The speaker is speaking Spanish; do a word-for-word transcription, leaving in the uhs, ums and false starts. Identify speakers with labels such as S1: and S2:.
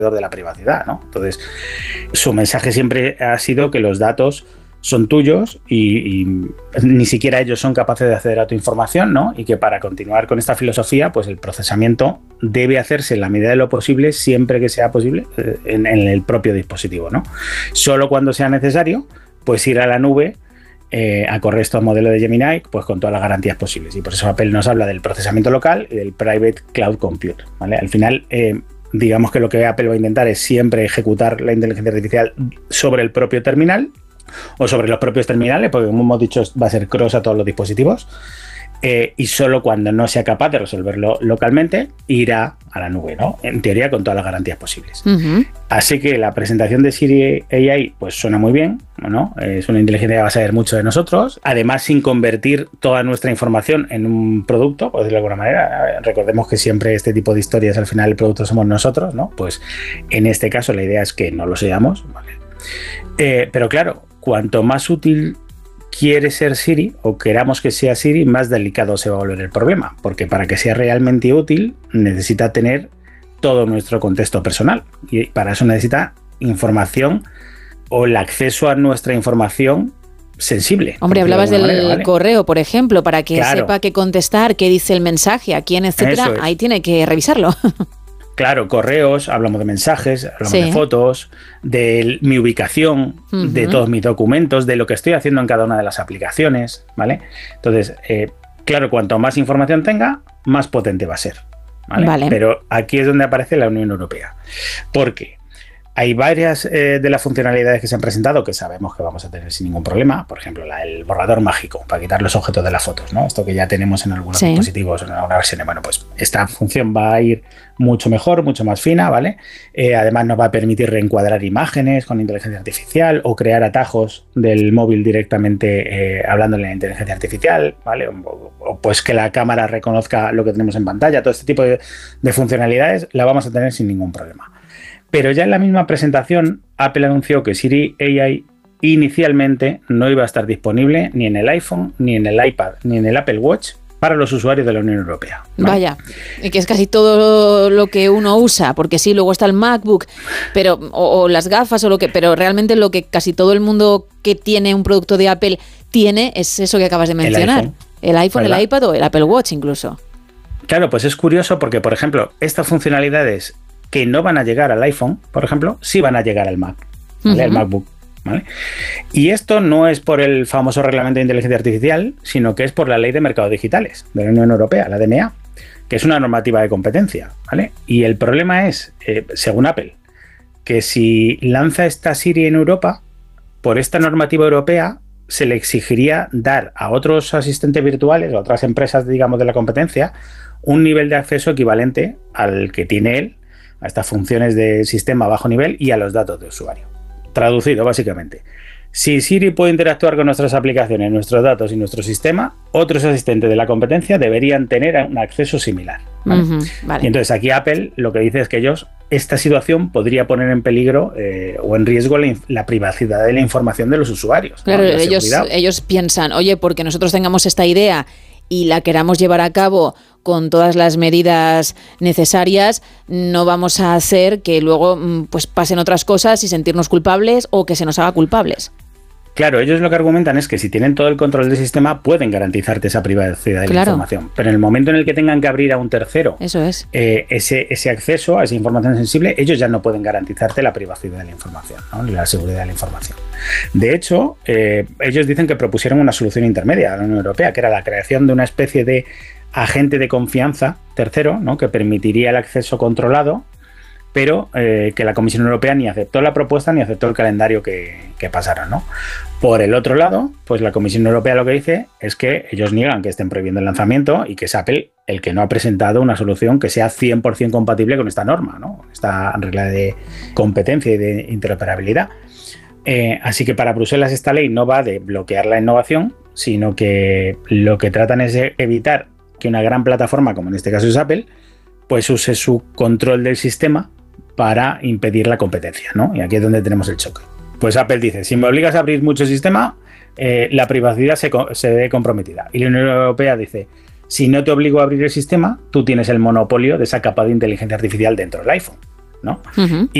S1: de la privacidad, ¿no? Entonces, su mensaje siempre ha sido que los datos son tuyos y, y ni siquiera ellos son capaces de acceder a tu información, ¿no? Y que para continuar con esta filosofía, pues el procesamiento debe hacerse en la medida de lo posible, siempre que sea posible, en, en el propio dispositivo, ¿no? Solo cuando sea necesario, pues ir a la nube eh, a correr estos modelos de Gemini, pues con todas las garantías posibles. Y por eso Apple nos habla del procesamiento local y del Private Cloud Compute, ¿vale? Al final, eh, digamos que lo que Apple va a intentar es siempre ejecutar la inteligencia artificial sobre el propio terminal o sobre los propios terminales, porque como hemos dicho va a ser cross a todos los dispositivos, eh, y solo cuando no sea capaz de resolverlo localmente irá a la nube, ¿no? En teoría con todas las garantías posibles. Uh-huh. Así que la presentación de Siri A I pues suena muy bien, ¿no? Es una inteligencia que va a saber mucho de nosotros, además sin convertir toda nuestra información en un producto, por decirlo de alguna manera. Recordemos que siempre este tipo de historias al final el producto somos nosotros, ¿no? Pues en este caso la idea es que no lo seamos, ¿vale? Eh, pero claro, cuanto más útil quiere ser Siri o queramos que sea Siri, más delicado se va a volver el problema, porque para que sea realmente útil necesita tener todo nuestro contexto personal y para eso necesita información o el acceso a nuestra información sensible.
S2: Hombre, hablabas de del manera, ¿vale? correo, por ejemplo, para que claro. sepa qué contestar, qué dice el mensaje, a quién, etcétera, ahí tiene que revisarlo.
S1: Claro, correos, hablamos de mensajes, hablamos sí. de fotos, de mi ubicación, uh-huh. de todos mis documentos, de lo que estoy haciendo en cada una de las aplicaciones, ¿vale? Entonces, eh, claro, cuanto más información tenga, más potente va a ser, ¿vale? Vale. Pero aquí es donde aparece la Unión Europea. Porque hay varias eh, de las funcionalidades que se han presentado que sabemos que vamos a tener sin ningún problema. Por ejemplo, la, el borrador mágico para quitar los objetos de las fotos, ¿no? Esto que ya tenemos en algunos sí. dispositivos, en algunas versiones. Bueno, pues esta función va a ir mucho mejor, mucho más fina, ¿vale? Eh, además nos va a permitir reencuadrar imágenes con inteligencia artificial o crear atajos del móvil directamente eh, hablándole a la inteligencia artificial, ¿vale? O, o pues que la cámara reconozca lo que tenemos en pantalla. Todo este tipo de, de funcionalidades la vamos a tener sin ningún problema. Pero ya en la misma presentación, Apple anunció que Siri A I inicialmente no iba a estar disponible ni en el iPhone, ni en el iPad, ni en el Apple Watch para los usuarios de la Unión Europea, ¿vale?
S2: Vaya, y que es casi todo lo que uno usa, porque sí, luego está el MacBook, pero o, o las gafas o lo que, pero realmente lo que casi todo el mundo que tiene un producto de Apple tiene es eso que acabas de mencionar, el iPhone, el, iPhone, el iPad o el Apple Watch incluso.
S1: Claro, pues es curioso porque, por ejemplo, estas funcionalidades que no van a llegar al iPhone, por ejemplo, sí van a llegar al Mac, ¿vale? Uh-huh. Al MacBook, ¿vale? Y esto no es por el famoso reglamento de inteligencia artificial, sino que es por la ley de mercados digitales de la Unión Europea, la D M A, que es una normativa de competencia, ¿vale? Y el problema es, eh, según Apple, que si lanza esta Siri en Europa, por esta normativa europea se le exigiría dar a otros asistentes virtuales, a otras empresas, digamos, de la competencia, un nivel de acceso equivalente al que tiene él, a estas funciones de sistema a bajo nivel y a los datos de usuario. Traducido, básicamente. Si Siri puede interactuar con nuestras aplicaciones, nuestros datos y nuestro sistema, otros asistentes de la competencia deberían tener un acceso similar, ¿vale? Uh-huh, vale. Y entonces aquí Apple lo que dice es que ellos, esta situación podría poner en peligro eh, o en riesgo la, la privacidad de la información de los usuarios.
S2: Claro, ¿no? ellos, ellos piensan, oye, porque nosotros tengamos esta idea y la queramos llevar a cabo con todas las medidas necesarias, no vamos a hacer que luego pues pasen otras cosas y sentirnos culpables o que se nos haga culpables.
S1: Claro, ellos lo que argumentan es que si tienen todo el control del sistema pueden garantizarte esa privacidad de claro. la información, pero en el momento en el que tengan que abrir a un tercero
S2: Eso es.
S1: eh, ese, ese acceso a esa información sensible, ellos ya no pueden garantizarte la privacidad de la información, ¿no? Ni la seguridad de la información. De hecho, eh, ellos dicen que propusieron una solución intermedia a la Unión Europea, que era la creación de una especie de agente de confianza tercero, ¿no? Que permitiría el acceso controlado, pero eh, que la Comisión Europea ni aceptó la propuesta ni aceptó el calendario que, que pasaron, ¿no? Por el otro lado, pues la Comisión Europea lo que dice es que ellos niegan que estén prohibiendo el lanzamiento y que es Apple el que no ha presentado una solución que sea cien por ciento compatible con esta norma, ¿no? Esta regla de competencia y de interoperabilidad. Eh, así que para Bruselas esta ley no va de bloquear la innovación, sino que lo que tratan es de evitar que una gran plataforma, como en este caso es Apple, pues use su control del sistema para impedir la competencia, ¿no? Y aquí es donde tenemos el choque. Pues Apple dice, si me obligas a abrir mucho sistema, eh, la privacidad se, se ve comprometida. Y la Unión Europea dice, si no te obligo a abrir el sistema, tú tienes el monopolio de esa capa de inteligencia artificial dentro del iPhone. ¿no?
S2: Uh-huh.